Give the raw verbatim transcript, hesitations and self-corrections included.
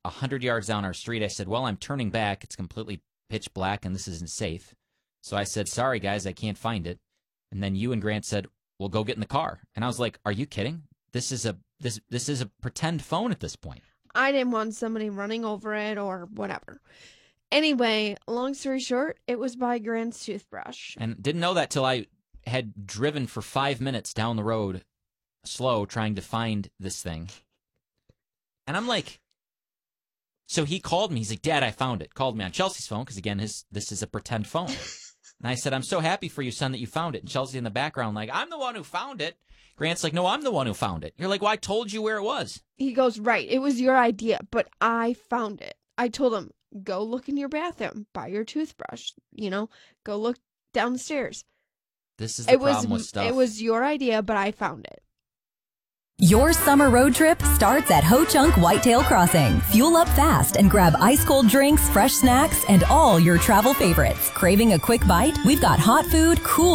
one hundred yards down our street. I said, well, I'm turning back. It's completely pitch black, and this isn't safe. So I said, sorry, guys, I can't find it. And then you and Grant said, well, go get in the car. And I was like, are you kidding? This is a this this is a pretend phone at this point. I didn't want somebody running over it or whatever. Anyway, long story short, it was by Grant's toothbrush. And didn't know that till I had driven for five minutes down the road, slow, trying to find this thing. And I'm like, so he called me. He's like, Dad, I found it. Called me on Chelsea's phone because, again, his this is a pretend phone. And I said, I'm so happy for you, son, that you found it. And Chelsea in the background like, I'm the one who found it. Grant's like, no, I'm the one who found it. You're like, well, I told you where it was. He goes, right, it was your idea, but I found it. I told him, go look in your bathroom, buy your toothbrush, you know, go look downstairs. This is the it problem was, with stuff. It was your idea, but I found it. Your summer road trip starts at Ho Chunk Whitetail Crossing. Fuel up fast and grab ice-cold drinks, fresh snacks, and all your travel favorites. Craving a quick bite? We've got hot food, cool